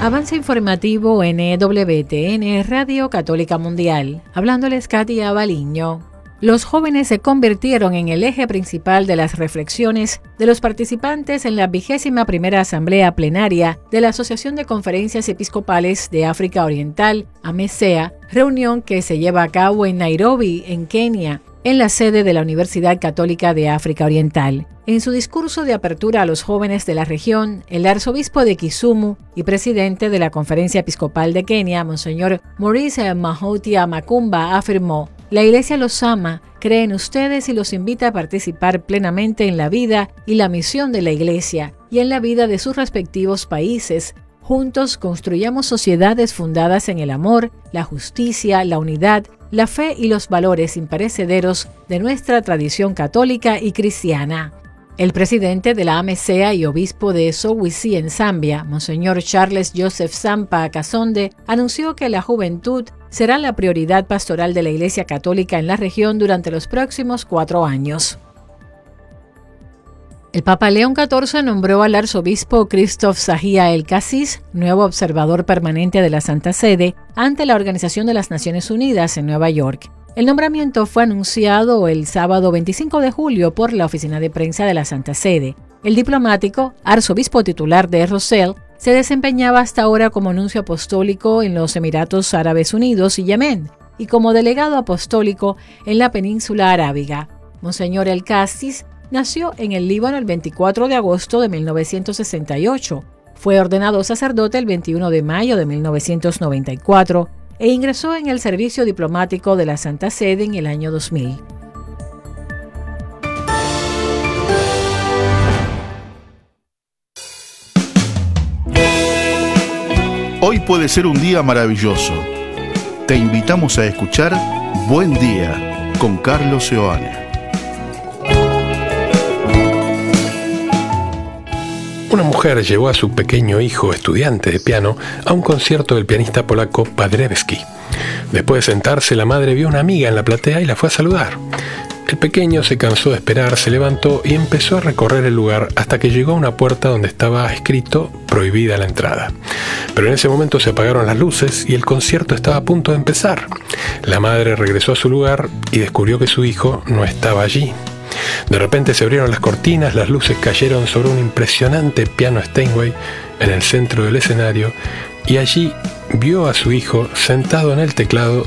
Avance informativo en EWTN Radio Católica Mundial. Hablándoles Katia Baliño. Los jóvenes se convirtieron en el eje principal de las reflexiones de los participantes en la 21ª Asamblea Plenaria de la Asociación de Conferencias Episcopales de África Oriental, AMESEA, reunión que se lleva a cabo en Nairobi, en Kenia, en la sede de la Universidad Católica de África Oriental. En su discurso de apertura a los jóvenes de la región, el arzobispo de Kisumu y presidente de la Conferencia Episcopal de Kenia, Monseñor Maurice Mahotia Makumba, afirmó: "La Iglesia los ama, cree en ustedes y los invita a participar plenamente en la vida y la misión de la Iglesia y en la vida de sus respectivos países. Juntos construyamos sociedades fundadas en el amor, la justicia, la unidad, la fe y los valores imperecederos de nuestra tradición católica y cristiana". El presidente de la AMESEA y obispo de Soweto en Zambia, Monseñor Charles Joseph Sampa Kasonde, anunció que la juventud será la prioridad pastoral de la Iglesia Católica en la región durante los próximos 4 años. El Papa León XIV nombró al arzobispo Christoph Zahia el-Cassis nuevo observador permanente de la Santa Sede ante la Organización de las Naciones Unidas en Nueva York. El nombramiento fue anunciado el sábado 25 de julio por la oficina de prensa de la Santa Sede. El diplomático, arzobispo titular de Roselle, se desempeñaba hasta ahora como nuncio apostólico en los Emiratos Árabes Unidos y Yemen, y como delegado apostólico en la península arábiga. Monseñor el-Cassis nació en el Líbano el 24 de agosto de 1968. Fue ordenado sacerdote el 21 de mayo de 1994 e ingresó en el servicio diplomático de la Santa Sede en el año 2000. Hoy puede ser un día maravilloso. Te invitamos a escuchar Buen Día con Carlos Seoane. Una mujer llevó a su pequeño hijo, estudiante de piano, a un concierto del pianista polaco Paderewski. Después de sentarse, la madre vio a una amiga en la platea y la fue a saludar. El pequeño se cansó de esperar, se levantó y empezó a recorrer el lugar hasta que llegó a una puerta donde estaba escrito "Prohibida la entrada". Pero en ese momento se apagaron las luces y el concierto estaba a punto de empezar. La madre regresó a su lugar y descubrió que su hijo no estaba allí. De repente se abrieron las cortinas, las luces cayeron sobre un impresionante piano Steinway en el centro del escenario y allí vio a su hijo sentado en el teclado